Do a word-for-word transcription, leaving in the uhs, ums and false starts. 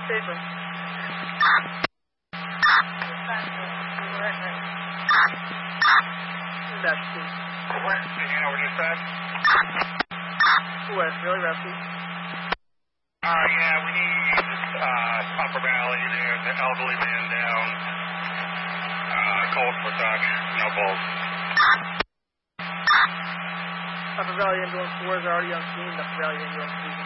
Paper. That's two. West, you know what you said? West, really, Rusty? Uh, yeah, we need uh, Upper Valley there, the elderly man down. Uh, cold for touch, no bulls. Upper Valley Ambulance four is already on scene. Upper Valley Ambulance three